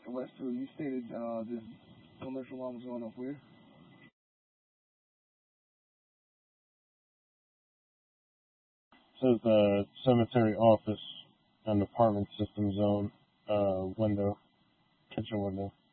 Westfield, you stated this commercial alarm was going off where? Says the cemetery office and apartment system zone window, kitchen window.